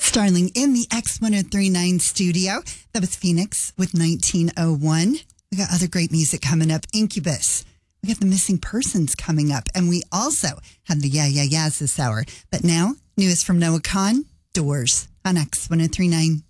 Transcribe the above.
Starling in the X1039 studio. That was Phoenix with 1901. We got other great music coming up. Incubus. We got the Missing Persons coming up. And we also had the Yeah Yeah Yeahs this hour. But now, newest from Noah Kahan, Doors on X1039.